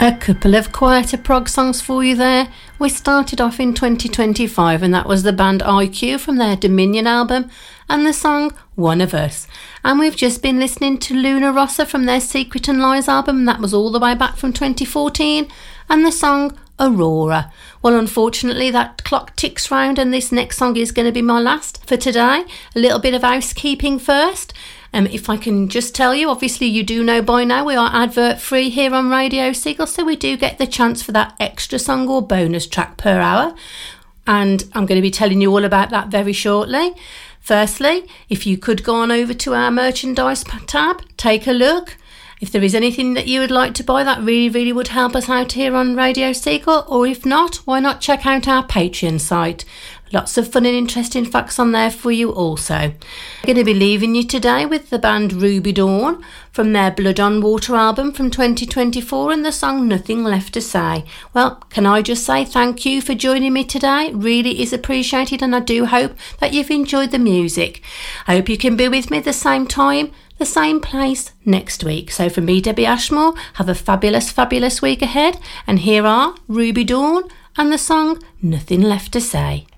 A couple of quieter prog songs for you there. We started off in 2025 and that was the band IQ from their Dominion album and the song One of Us. And we've just been listening to Luna Rossa from their Secret and Lies album, and that was all the way back from 2014, and the song Aurora. Well, unfortunately that clock ticks round and this next song is going to be my last for today. A little bit of housekeeping first. If I can just tell you, obviously you do know by now we are advert free here on Radio Seagull, so we do get the chance for that extra song or bonus track per hour, and I'm going to be telling you all about that very shortly. Firstly, if you could go on over to our merchandise tab, take a look. If there is anything that you would like to buy, that really would help us out here on Radio Seagull, or if not, why not check out our Patreon site. Lots of fun and interesting facts on there for you also. I'm going to be leaving you today with the band Ruby Dawn from their Blood on Water album from 2024 and the song Nothing Left to Say. Well, can I just say thank you for joining me today? It really is appreciated, and I do hope that you've enjoyed the music. I hope you can be with me the same time, the same place next week. So from me, Debbie Ashmore, have a fabulous week ahead, and here are Ruby Dawn and the song Nothing Left to Say.